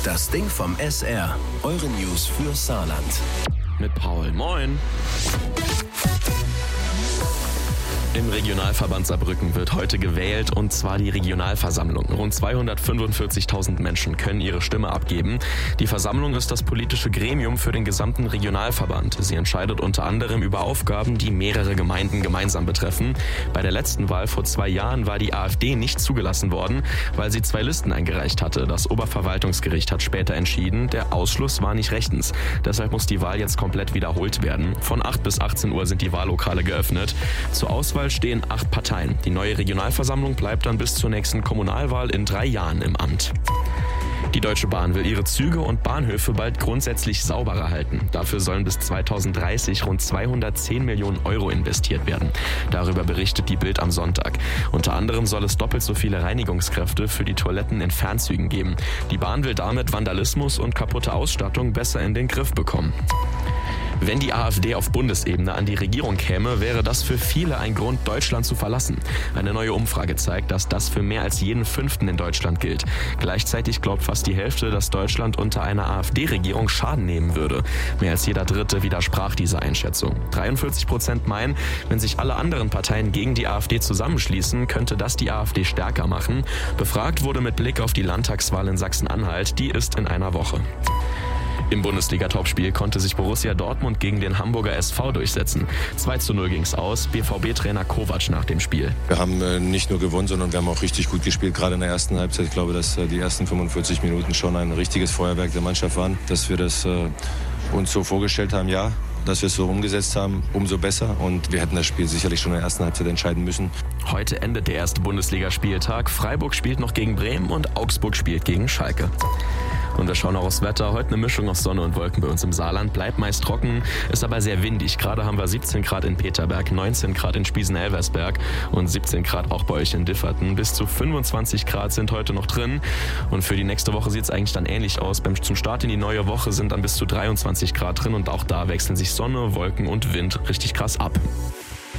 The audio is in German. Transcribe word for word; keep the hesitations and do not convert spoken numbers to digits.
Das Ding vom S R. Eure News für Saarland. Mit Paul. Moin. Im Regionalverband Saarbrücken wird heute gewählt, und zwar die Regionalversammlung. Rund zweihundertfünfundvierzigtausend Menschen können ihre Stimme abgeben. Die Versammlung ist das politische Gremium für den gesamten Regionalverband. Sie entscheidet unter anderem über Aufgaben, die mehrere Gemeinden gemeinsam betreffen. Bei der letzten Wahl vor zwei Jahren war die AfD nicht zugelassen worden, weil sie zwei Listen eingereicht hatte. Das Oberverwaltungsgericht hat später entschieden, der Ausschluss war nicht rechtens. Deshalb muss die Wahl jetzt komplett wiederholt werden. Von acht bis achtzehn Uhr sind die Wahllokale geöffnet. Zur Auswahl stehen acht Parteien. Die neue Regionalversammlung bleibt dann bis zur nächsten Kommunalwahl in drei Jahren im Amt. Die Deutsche Bahn will ihre Züge und Bahnhöfe bald grundsätzlich sauberer halten. Dafür sollen bis zweitausenddreißig rund zweihundertzehn Millionen Euro investiert werden. Darüber berichtet die Bild am Sonntag. Unter anderem soll es doppelt so viele Reinigungskräfte für die Toiletten in Fernzügen geben. Die Bahn will damit Vandalismus und kaputte Ausstattung besser in den Griff bekommen. Wenn die AfD auf Bundesebene an die Regierung käme, wäre das für viele ein Grund, Deutschland zu verlassen. Eine neue Umfrage zeigt, dass das für mehr als jeden Fünften in Deutschland gilt. Gleichzeitig glaubt fast die Hälfte, dass Deutschland unter einer AfD-Regierung Schaden nehmen würde. Mehr als jeder Dritte widersprach dieser Einschätzung. dreiundvierzig Prozent meinen, wenn sich alle anderen Parteien gegen die AfD zusammenschließen, könnte das die AfD stärker machen. Befragt wurde mit Blick auf die Landtagswahl in Sachsen-Anhalt. Die ist in einer Woche. Im Bundesliga-Topspiel konnte sich Borussia Dortmund gegen den Hamburger S V durchsetzen. zwei zu null ging's aus. B V B-Trainer Kovac nach dem Spiel. Wir haben äh, nicht nur gewonnen, sondern wir haben auch richtig gut gespielt, gerade in der ersten Halbzeit. Ich glaube, dass äh, die ersten fünfundvierzig Minuten schon ein richtiges Feuerwerk der Mannschaft waren. Dass wir das äh, uns so vorgestellt haben, ja. Dass wir es so umgesetzt haben, umso besser. Und wir hätten das Spiel sicherlich schon in der ersten Halbzeit entscheiden müssen. Heute endet der erste Bundesligaspieltag. Freiburg spielt noch gegen Bremen und Augsburg spielt gegen Schalke. Und wir schauen noch aufs Wetter. Heute eine Mischung aus Sonne und Wolken bei uns im Saarland. Bleibt meist trocken, ist aber sehr windig. Gerade haben wir siebzehn Grad in Peterberg, neunzehn Grad in Spiesen-Elversberg und siebzehn Grad auch bei euch in Differten. Bis zu fünfundzwanzig Grad sind heute noch drin. Und für die nächste Woche sieht es eigentlich dann ähnlich aus. Beim zum Start in die neue Woche sind dann bis zu dreiundzwanzig Grad drin. Und auch da wechseln sich Sonne, Wolken und Wind richtig krass ab.